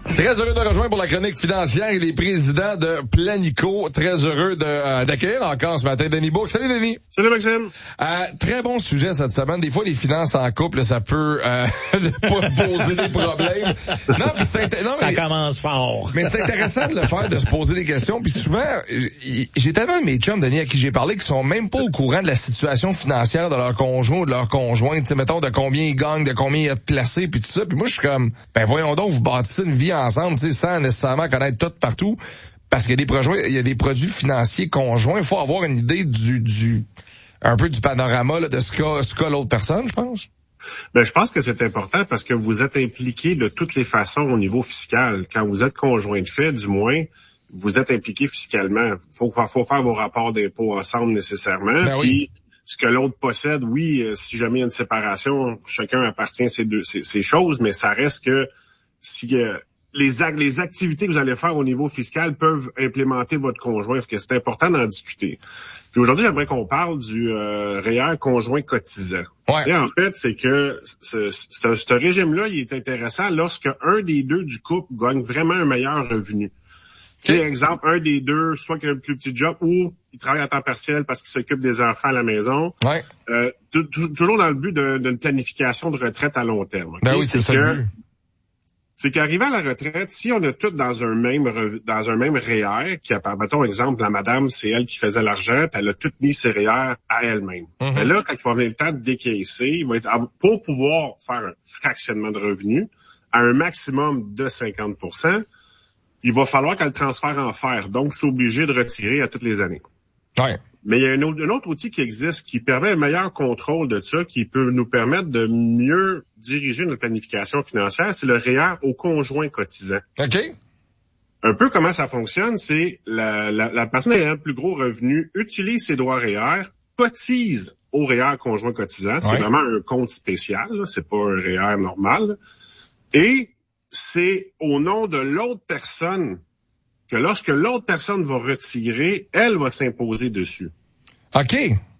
Très heureux de rejoindre pour la chronique financière. Il est président de Planico. Très heureux d'accueillir encore ce matin Denis Bourque. Salut Denis. Salut Maxime. Très bon sujet cette semaine. Des fois, les finances en couple, ça peut poser des problèmes. Ça commence fort. Mais c'est intéressant de le faire, de se poser des questions. Puis souvent, j'ai tellement mes chums, Denis, à qui j'ai parlé, qui sont même pas au courant de la situation financière de leur conjoint ou de leur conjointe. Tu sais, mettons, de combien ils gagnent, de combien il y a de placés, puis tout ça. Puis moi, je suis comme, ben voyons donc, vous bâtissez une vie ensemble, tu sais, sans nécessairement connaître tout partout. Parce qu'il y a des produits financiers conjoints. Il faut avoir une idée un peu du panorama, là, de ce qu'a l'autre personne, je pense. Ben, je pense que c'est important parce que vous êtes impliqué de toutes les façons au niveau fiscal. Quand vous êtes conjoint de fait, du moins, vous êtes impliqué fiscalement. Faut faire vos rapports d'impôts ensemble nécessairement. Ben oui. Puis, ce que l'autre possède, oui, si jamais il y a une séparation, chacun appartient ces choses, mais ça reste que si les activités que vous allez faire au niveau fiscal peuvent implémenter votre conjoint, parce que c'est important d'en discuter. Puis aujourd'hui, j'aimerais qu'on parle du REER conjoint cotisant. Ouais. En fait, c'est que ce régime-là, il est intéressant lorsque un des deux du couple gagne vraiment un meilleur revenu. Tu sais, exemple, un des deux, soit qu'il a un plus petit job ou il travaille à temps partiel parce qu'il s'occupe des enfants à la maison. Ouais. Toujours dans le but d'une planification de retraite à long terme. Ben oui, c'est ça le but. C'est qu'arrivé à la retraite, si on a tout dans un même REER, mettons exemple, la madame, c'est elle qui faisait l'argent, puis elle a tout mis ses REER à elle-même. Mm-hmm. Mais là, quand il va venir le temps de décaisser, pour pouvoir faire un fractionnement de revenus à un maximum de 50%, il va falloir qu'elle transfère en fer, donc c'est obligé de retirer à toutes les années. Ouais. Mais il y a un autre outil qui existe qui permet un meilleur contrôle de ça, qui peut nous permettre de mieux diriger notre planification financière, c'est le REER au conjoint cotisant. OK. Un peu comment ça fonctionne, c'est la personne ayant un plus gros revenu utilise ses droits REER, cotise au REER conjoint cotisant. Ouais. C'est vraiment un compte spécial, là, c'est pas un REER normal. Et c'est au nom de l'autre personne que lorsque l'autre personne va retirer, elle va s'imposer dessus. OK.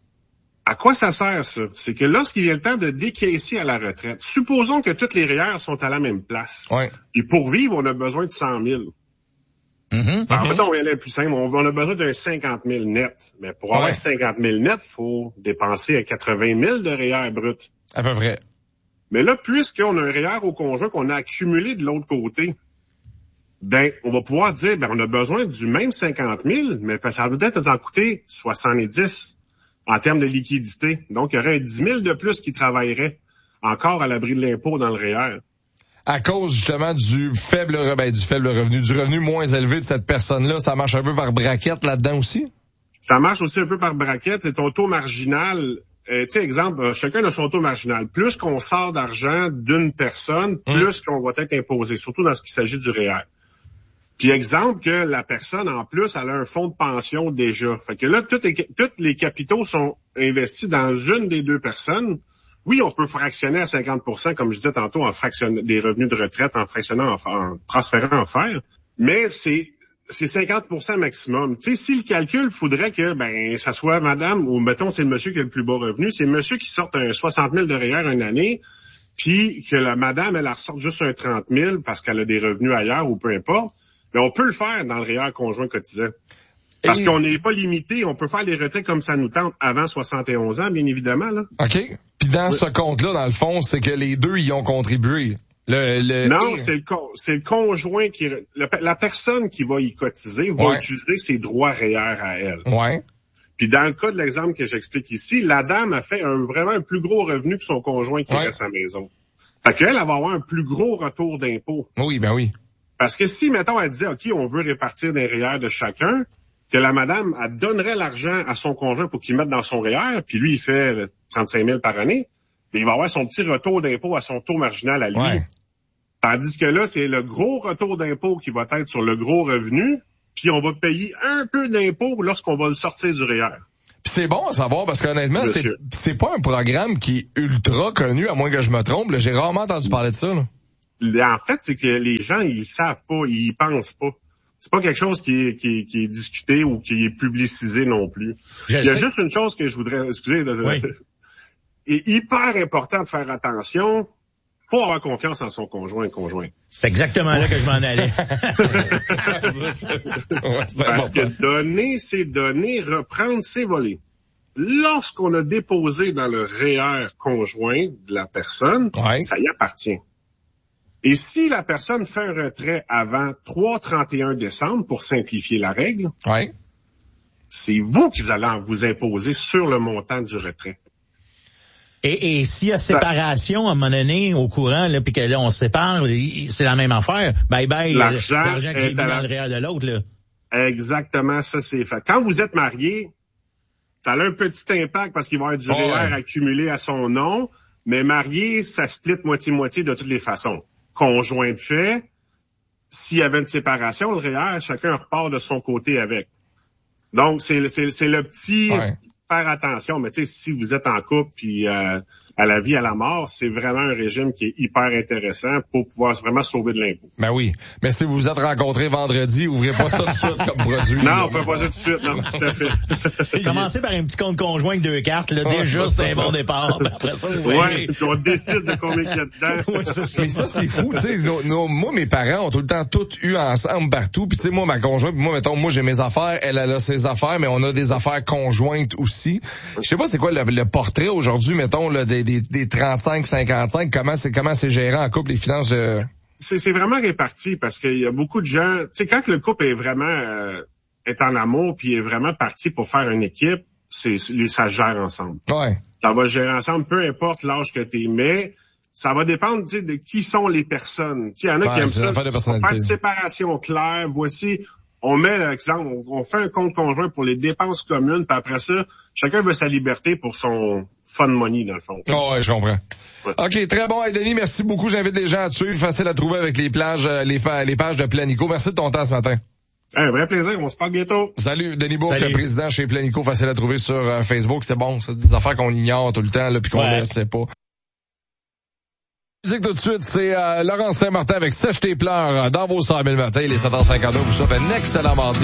À quoi ça sert, ça? C'est que lorsqu'il y a le temps de décaisser à la retraite, supposons que toutes les REER sont à la même place. Ouais. Et pour vivre, on a besoin de 100 000. Alors, mettons, on va aller plus simple. On a besoin d'un 50 000 net. Mais pour avoir 50 000 net, il faut dépenser 80 000 de REER brut. À peu près. Mais là, puisqu'on a un REER au conjoint qu'on a accumulé de l'autre côté, ben, on va pouvoir dire, ben, on a besoin du même 50 000, mais ça va peut-être en coûter 70 en termes de liquidité. Donc, il y aurait un 10 000 de plus qui travaillerait encore à l'abri de l'impôt dans le REER. À cause, justement, du faible revenu, du revenu moins élevé de cette personne-là, ça marche un peu par braquette là-dedans aussi? Ça marche aussi un peu par braquette. C'est ton taux marginal. Tu sais, exemple, chacun a son taux marginal. Plus qu'on sort d'argent d'une personne, plus qu'on va être imposé, surtout dans ce qui s'agit du REER. Puis exemple que la personne, en plus, elle a un fonds de pension déjà. Fait que là, tous les capitaux sont investis dans une des deux personnes. Oui, on peut fractionner à 50%, comme je disais tantôt, des revenus de retraite en fractionnant, en transférant en fer. Mais c'est 50% maximum. Tu sais, si le calcul faudrait que, ça soit madame, ou mettons, c'est le monsieur qui a le plus bas revenu, c'est le monsieur qui sort un 60 000 de REER une année, puis que la madame, elle ressorte juste un 30 000 parce qu'elle a des revenus ailleurs ou peu importe. Mais on peut le faire dans le REER conjoint cotisant. Parce qu'on n'est pas limité, on peut faire les retraites comme ça nous tente avant 71 ans, bien évidemment, là. OK. Puis dans ce compte-là, dans le fond, c'est que les deux y ont contribué. Non, c'est le conjoint la personne qui va y cotiser va utiliser ses droits REER à elle. Ouais. Puis dans le cas de l'exemple que j'explique ici, la dame a fait vraiment un plus gros revenu que son conjoint qui reste à la maison. Fait qu'elle, elle va avoir un plus gros retour d'impôt. Oui, ben oui. Parce que si, mettons, elle disait, OK, on veut répartir des REER de chacun, que la madame, elle donnerait l'argent à son conjoint pour qu'il mette dans son REER, puis lui, il fait 35 000 par année, et il va avoir son petit retour d'impôt à son taux marginal à lui. Ouais. Tandis que là, c'est le gros retour d'impôt qui va être sur le gros revenu, puis on va payer un peu d'impôt lorsqu'on va le sortir du REER. Puis c'est bon à savoir parce qu'honnêtement, c'est pas un programme qui est ultra connu, à moins que je me trompe. Là, j'ai rarement entendu parler de ça. Là. En fait, c'est que les gens, ils savent pas, ils y pensent pas. C'est pas quelque chose qui est discuté ou qui est publicisé non plus. Il y a juste une chose que je voudrais, il est hyper important de faire attention faut avoir confiance en son conjoint et conjointe. C'est exactement là que je m'en allais. Parce que donner, c'est donner, reprendre, c'est voler. Lorsqu'on a déposé dans le REER conjoint de la personne, ça y appartient. Et si la personne fait un retrait avant 3/31 décembre, pour simplifier la règle, c'est vous qui allez vous imposer sur le montant du retrait. Et s'il y a séparation à un moment donné au courant, là, puis que là on se sépare, c'est la même affaire. Bye bye. L'argent que j'ai mis dans le REER de l'autre, là. Exactement, ça c'est fait. Quand vous êtes marié, ça a un petit impact parce qu'il va y avoir du REER accumulé à son nom, mais marié, ça split moitié-moitié de toutes les façons. Conjoint de fait, s'il y avait une séparation, le REER, chacun repart de son côté avec. Donc, c'est le petit... Faire attention, mais tu sais, si vous êtes en couple puis à la vie, à la mort, c'est vraiment un régime qui est hyper intéressant pour pouvoir vraiment sauver de l'impôt. Ben oui, mais si vous vous êtes rencontrés vendredi, ouvrez pas ça tout de suite comme produit. Non, on peut pas ça tout de suite, non, tout à fait. Commencez par un petit compte conjoint avec 2 cartes, là, déjà, c'est un bon départ. Après ça, vous voyez. On décide de combien il y a dedans. Mais ça, c'est fou, tu sais. Moi, mes parents ont tout le temps eu ensemble partout. Puis tu sais, moi, ma conjointe, moi, mettons, moi, j'ai mes affaires, elle a ses affaires, mais on a des affaires conjointes aussi. Je sais pas c'est quoi le portrait aujourd'hui, mettons, là, des 35-55, comment c'est géré en couple les finances. C'est vraiment réparti parce qu'il y a beaucoup de gens, tu sais, quand le couple est vraiment est en amour puis est vraiment parti pour faire une équipe, ça se gère ensemble. Ça va se gérer ensemble, peu importe l'âge que t'es, mais ça va dépendre, tu sais, de qui sont les personnes. Tu sais, il y en a qui aiment ça, faire une séparation claire. Voici, on met l'exemple, on fait un compte conjoint pour les dépenses communes, puis après ça, chacun veut sa liberté pour son fun money, dans le fond. Ouais, je comprends. Ouais. OK, très bon. Hey, Denis, merci beaucoup. J'invite les gens à te suivre. Facile à trouver avec les pages de Planico. Merci de ton temps ce matin. Un vrai plaisir. On se parle bientôt. Salut, Denis Bourque, président chez Planico. Facile à trouver sur Facebook. C'est bon. C'est des affaires qu'on ignore tout le temps, là, puis qu'on laisse pas. Musique tout de suite, c'est Laurence Saint-Martin avec Sèche tes pleurs dans vos 100 000 matins. Il est 7h52. Vous souhaite un excellent mardi.